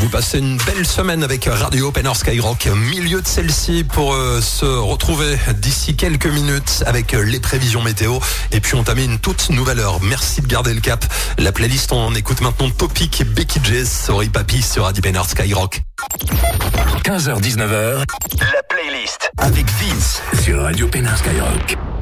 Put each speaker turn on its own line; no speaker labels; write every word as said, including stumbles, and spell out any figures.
Vous passez une belle semaine avec Radio Open Air Skyrock. Milieu de celle-ci pour euh, se retrouver d'ici quelques minutes avec les prévisions météo. Et puis on t'a mis une toute nouvelle heure. Merci de garder le cap. La playlist, on écoute maintenant Topic et Becky J. Sorry Papi sur Radio Open Air Skyrock.
quinze heures dix-neuf heures, la playlist avec Vince sur Radio Open Air Skyrock.